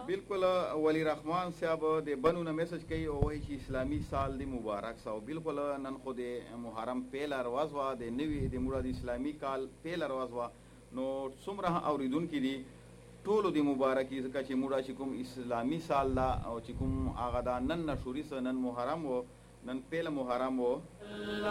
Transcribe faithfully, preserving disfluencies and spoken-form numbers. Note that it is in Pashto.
بالکل ولی رحمان صاحب د بنو نه میسج کوي او وایي چې اسلامي سال دی مبارک سو. بالکل نن خو د محرم پیله ورځ وه، د نوي د موږ د اسلامي کال پیله ورځ وه. نو څومره اوریدونکي دي ټولو د مبارکي، ځکه چې موږ چې کوم اسلامي سال دا او چې کوم هغه دا نن نشوري سه، نن محرم و، نن پیله محرم و.